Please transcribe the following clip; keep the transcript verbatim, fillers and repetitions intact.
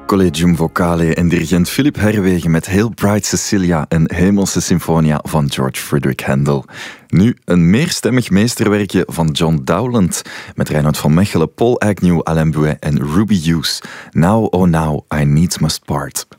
Collegium Vocale en dirigent Philip Herwegen met Hail Bright Cecilia, een hemelse symfonia van George Frideric Handel. Nu een meerstemmig meesterwerkje van John Dowland met Reinoud van Mechelen, Paul Agnew, Alain Bouet en Ruby Hughes. Now, oh now, I needs must part.